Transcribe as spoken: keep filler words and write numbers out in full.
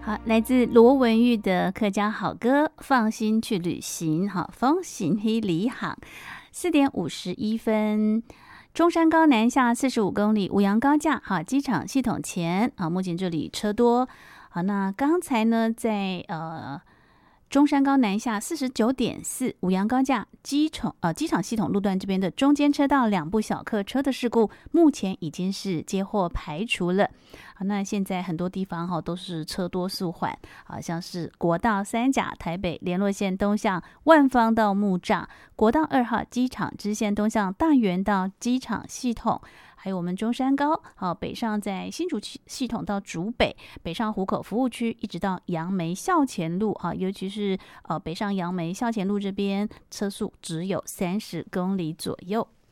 好，来自罗文玉的客家好歌，放心去旅行。好，风行黑里行，四点五十一分。中山高南下四十五公里，五羊高架好，机场系统前啊，目前这里车多。好，那刚才呢，在呃。中山高南下四十九点四，五羊高架机场呃机场系统路段这边的中间车道两部小客车的事故，目前已经是接获排除了。好，那现在很多地方哈都是车多速缓，好像是国道三甲台北联络线东向万方到木栅，国道二号机场支线东向大园到机场系统。还有我们中山高，好，北上在新竹系统到竹北，北上湖口服务区，一直到杨梅校前路，哈，尤其是呃北上杨梅校前路这边，车速只有三十公里左右。